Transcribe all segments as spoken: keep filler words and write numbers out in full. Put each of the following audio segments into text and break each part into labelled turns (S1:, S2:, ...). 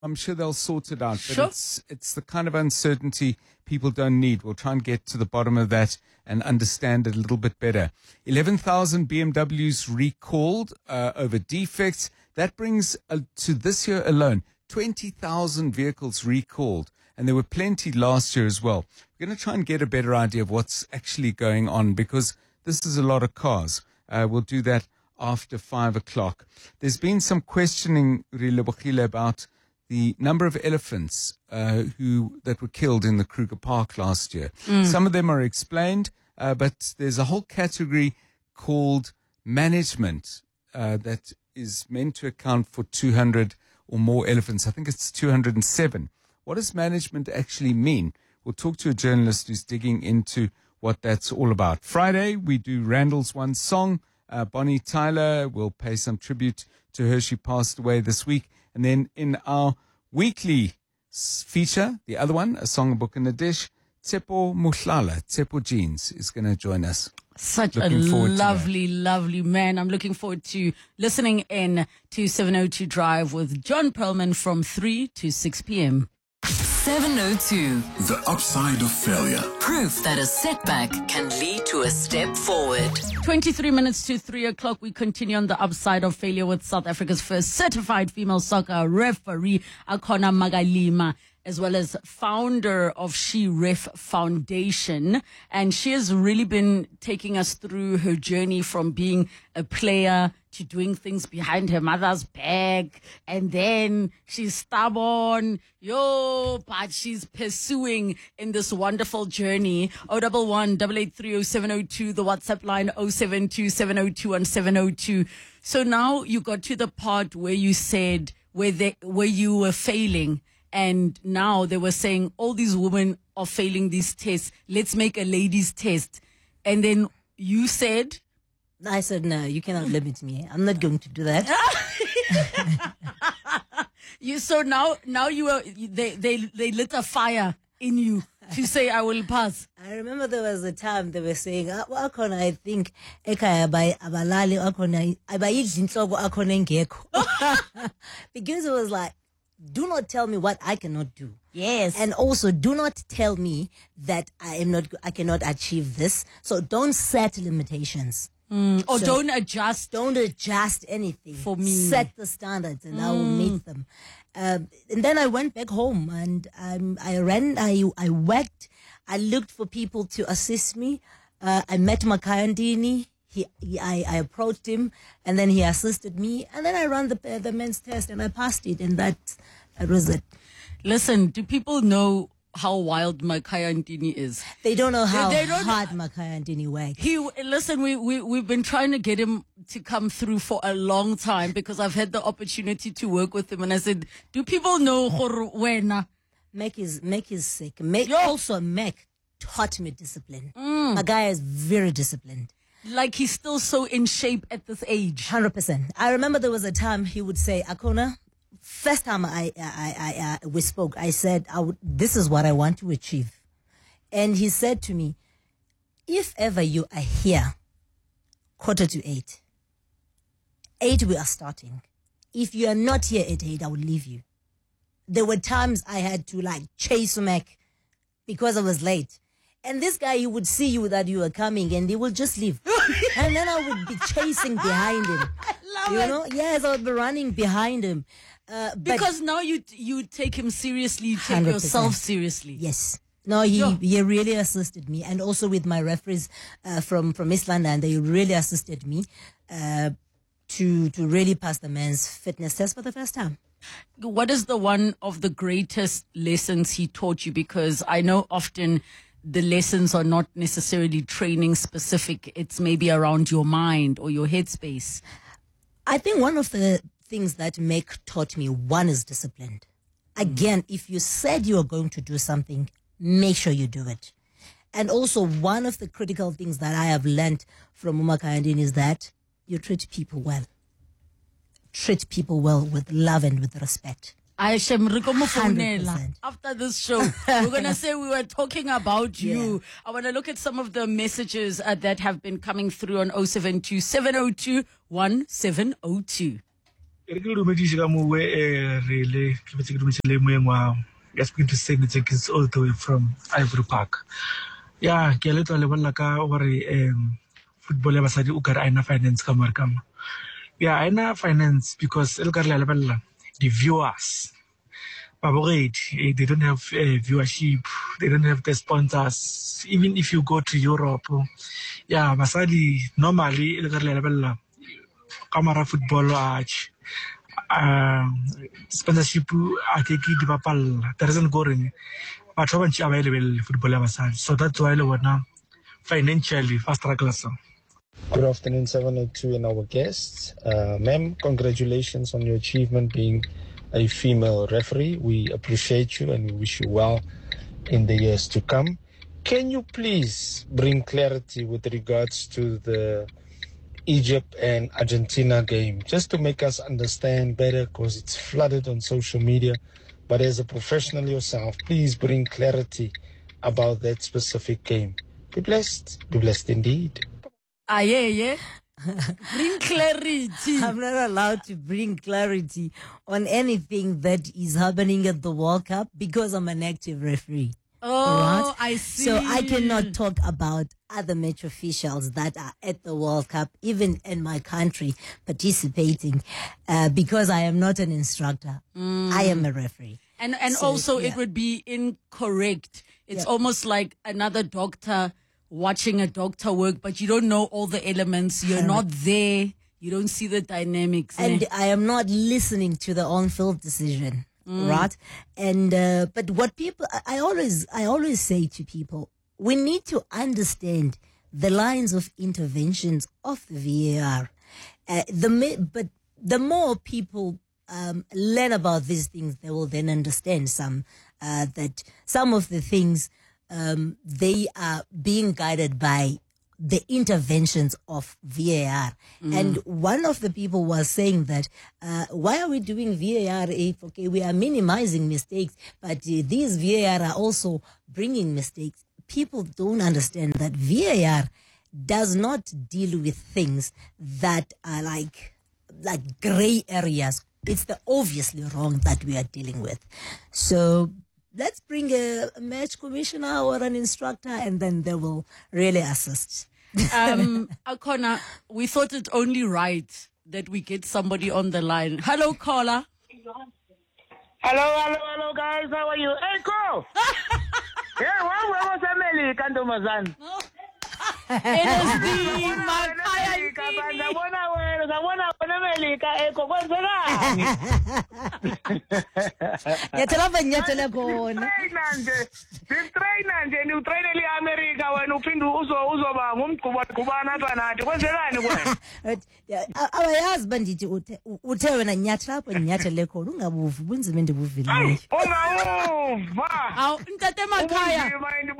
S1: I'm sure they'll sort it out, but
S2: Sure.
S1: it's it's the kind of uncertainty people don't need. We'll try and get to the bottom of that and understand it a little bit better. eleven thousand B M Ws recalled uh, over defects. That brings uh, to this year alone twenty thousand vehicles recalled, and there were plenty last year as well. We're going to try and get a better idea of what's actually going on, because this is a lot of cars. Uh, we'll do that after five o'clock. There's been some questioning, Rilebogile, about the number of elephants uh, who that were killed in the Kruger Park last year.
S2: Mm.
S1: Some of them are explained, uh, but there's a whole category called management uh, that is meant to account for two hundred or more elephants. I think it's two hundred seven. What does management actually mean? We'll talk to a journalist who's digging into what that's all about. Friday, we do Randall's One Song. Uh, Bonnie Tyler will pay some tribute to her. She passed away this week. And then in our weekly s- feature, the other one, A Song, a Book and a Dish, Tsepo Muhlala, Tsepo Jeans, is going to join us.
S2: Such
S1: Looking
S2: a
S1: forward to
S2: lovely, lovely man. I'm looking forward to listening in to seven oh two Drive with John Perlman from three to six p.m.
S3: seven oh two.
S4: The upside of failure.
S3: Proof that a setback can lead to a step forward.
S2: twenty-three minutes to three o'clock. We continue on the upside of failure with South Africa's first certified female soccer referee, Akona Magalima, as well as founder of She Ref Foundation. And she has really been taking us through her journey from being a player to doing things behind her mother's back. And then she's stubborn, yo, but she's pursuing in this wonderful journey. oh one one, eight eight three oh seven oh two, the WhatsApp line oh seven two seven oh two and seven oh two. So now you got to the part where you said, where they, where you were failing. And now they were saying, all these women are failing these tests. Let's make a ladies' test. And then you said,
S5: I said, no, you cannot limit me. I'm not going to do that.
S2: you, so now, now you are, they, they, they lit a fire in you to say, I will pass.
S5: I remember there was a time they were saying, "Ah, wakhona, I think, ekhaya by abalali, wakhona, abayidli inhloko akhona engekho." Because it was like, do not tell me what I cannot do.
S2: Yes.
S5: And also, do not tell me that I am not, I cannot achieve this. So don't set limitations.
S2: Mm, or
S5: So
S2: don't adjust.
S5: Don't adjust anything.
S2: For me.
S5: Set the standards and I will meet them. Um, and then I went back home and um, I ran, I, I worked, I looked for people to assist me. Uh, I met Makayandini. He, he I, I approached him and then he assisted me. And then I ran the, uh, the men's test and I passed it. And that, that was it.
S2: Listen, do people know how wild Makaya Ntini is?
S5: They don't know how
S2: They don't-
S5: hard Makayandini works.
S2: He, listen, we, we, we've been trying to get him to come through for a long time because I've had the opportunity to work with him. And I said, do people know gore wena?
S5: Mac is Mac is sick. Mac,
S2: Yo.
S5: also Mac taught me discipline. My guy is very disciplined.
S2: Like he's still so in shape at this age.
S5: one hundred percent. I remember there was a time he would say, Akona, first time I, I, I, I, we spoke, I said, I would, this is what I want to achieve. And he said to me, if ever you are here, quarter to eight, eight we are starting. If you are not here at eight, I will leave you. There were times I had to like chase Mac because I was late. And this guy, he would see you that you were coming and he will just leave. And then I would be chasing behind him.
S2: Love
S5: You
S2: it.
S5: know? Yes, I would be running behind him. Uh, but
S2: Because now you you take him seriously, you take
S5: one hundred percent.
S2: yourself seriously.
S5: yes. No, he,
S2: Sure.
S5: he really assisted me. And also with my referees uh, from, from East London, they really assisted me uh, to, to really pass the men's fitness test for the first time.
S2: What is the one of the greatest lessons he taught you? Because I know often the lessons are not necessarily training specific. It's maybe around your mind or your headspace.
S5: I think one of the things that Meg taught me, one is disciplined. Again, if you said you are going to do something, make sure you do it. And also one of the critical things that I have learned from Uma Kayandini is that you treat people well. Treat people well with love and with respect.
S2: I Shem Riko mo
S5: one hundred
S2: founela.
S5: percent.
S2: After this show, we're going to say we were talking about you. I want to look at some of the messages uh, that have been coming through on oh seven two seven oh two one seven oh two.
S6: Re ke dumedise ka mo we re le ke betse ke dumedise mo engwa ya speaking to Seng Jenkins all the way from Ivory Park. Yeah, ke le tla le bolla ka gore um football ya basadi o ka re ina finance ka mara kama. Yeah, ina finance because el ka le le bolla the viewers. Babogedi, they don't have uh, viewership, they don't have the sponsors. Even if you go to Europe, yeah, basadi normally el ka le le bolla kamera football arch uh, sponsorship a ke ke di papalla there isn't going batho ba ntse available football ya basadi, so that's why le bona financially fast struggle.
S7: Good afternoon, seven oh two and our guests. Uh, ma'am, congratulations on your achievement being a female referee. We appreciate you and we wish you well in the years to come. Can you please bring clarity with regards to the Egypt and Argentina game, just to make us understand better, because it's flooded on social media. But as a professional yourself, please bring clarity about that specific game. Be blessed. Be blessed indeed.
S2: Ah, yeah, yeah. Bring clarity.
S5: I'm not allowed to bring clarity on anything that is happening at the World Cup because I'm an active referee.
S2: Oh, right? I see.
S5: So I cannot talk about other match officials that are at the World Cup, even in my country, participating, uh, because I am not an instructor. Mm. I am a referee.
S2: And and so, also yeah. It would be incorrect. It's yeah. almost like another doctor watching a doctor work, but you don't know all the elements. You're not there. You don't see the dynamics.
S5: And
S2: eh?
S5: I am not listening to the on-field decision. Mm. Right. And, uh, but what people, I, I always, I always say to people, we need to understand the lines of interventions of the V A R. Uh, the, but the more people, um, learn about these things, they will then understand some, uh, that some of the things, um, they are being guided by the interventions of V A R. Mm. And one of the people was saying that, uh, why are we doing V A R if, okay, we are minimizing mistakes, but uh, these V A R are also bringing mistakes. People don't understand that V A R does not deal with things that are like, like gray areas. It's the obviously wrong that we are dealing with. So let's bring a, a match commissioner or an instructor, and then they will really assist.
S2: um, Akona, we thought it only right that we get somebody on the line. Hello, caller.
S8: Hello, hello, hello, guys. How are you? Hey, go. Yeah, where was Emily? Kandomazan.
S2: It is the Makaya
S5: abayazi bandithi uthe wena nyathela apho nyathele khona ungabuvi bunzima endibuvileyo.
S2: Awu ntate Makaya.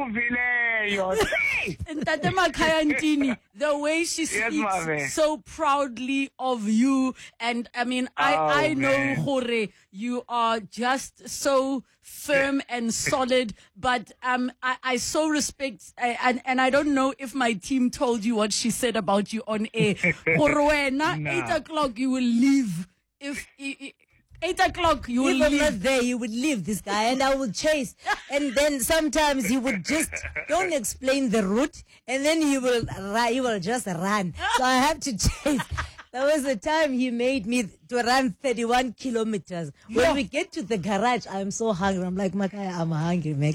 S2: Ntate Makaya Ntini, the way she speaks yes, so proudly of you, and I mean I oh, I know Hore, you are just so firm and solid, but um I, I so respect I, and and I don't know if my team told you what she said about you on air. Horwena, no. eight o'clock you will leave if. if Eight o'clock, you will
S5: leave. If I'm
S2: not
S5: there, you would leave this guy, and I would chase. And then sometimes he would just don't explain the route, and then he will he will just run. So I have to chase. There was a time he made me to run thirty-one kilometers. When yeah. we get to the garage, I'm so hungry. I'm like, Makaya, I'm hungry, mate.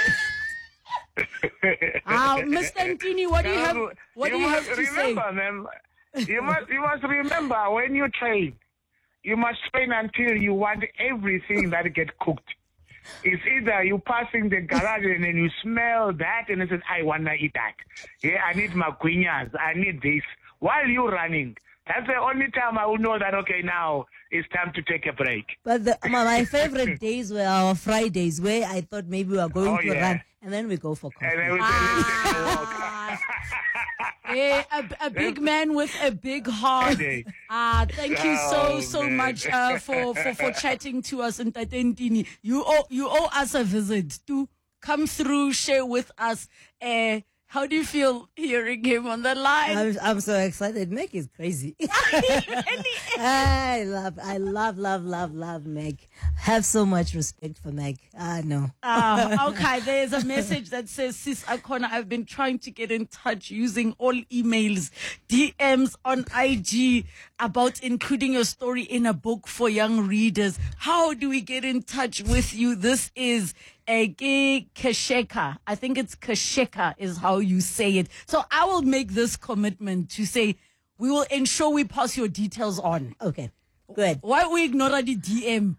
S2: uh, Mister Ntini, what do you have? What
S8: you
S2: do you have to
S8: remember,
S2: say?
S8: Man, you must you must remember when you train. You must train until you want everything that get cooked. It's either you passing the garage and then you smell that and you say, I want to eat that. Yeah, I need my guinas. I need this. While you're running, that's the only time I will know that, okay, now it's time to take a break.
S5: But the, my favorite days were our Fridays, where I thought maybe we were going
S8: oh,
S5: to
S8: yeah.
S5: run, and then we go for coffee.
S8: And then we ah.
S2: Hey, a, a big man with a big heart. Ah, thank you so oh, so man. much uh, for, for for chatting to us, Ntate Ntini. You owe you owe us a visit to come through, share with us. Uh, How do you feel hearing him on the line?
S5: I'm, I'm so excited. Meg is crazy.
S2: Really?
S5: I love, I love, love, love, love Meg. Have so much respect for Meg. Ah, no.
S2: Uh, okay, there's a message that says, Sis Akona, I've been trying to get in touch using all emails, D Ms on I G about including your story in a book for young readers. How do we get in touch with you? This is Ege Kesheka. I think it's Kesheka is how you say it. So I will make this commitment to say we will ensure we pass your details on.
S5: Okay, good.
S2: Why we ignore the D M?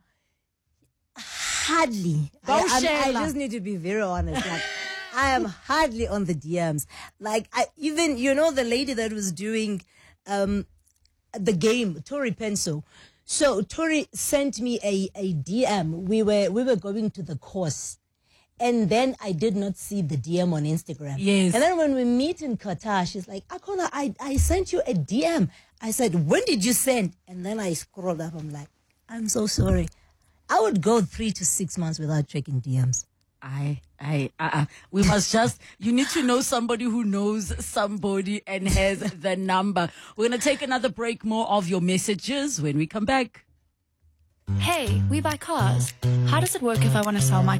S5: Hardly. I, I'm- I just need to be very honest. Like, I am hardly on the D Ms. Like, I even, you know, the lady that was doing um, the game, Tori Penso. So Tori sent me a, a D M. We were we were going to the course. And then I did not see the D M on Instagram.
S2: Yes.
S5: And then when we meet in Qatar, she's like, Akona, I, I sent you a D M. I said, when did you send? And then I scrolled up. I'm like, I'm so sorry. I would go three to six months without checking D Ms.
S2: I, I, uh, uh, we must just, you need to know somebody who knows somebody and has the number. We're going to take another break, more of your messages when we come back.
S9: Hey, we buy cars. How does it work if I want to sell my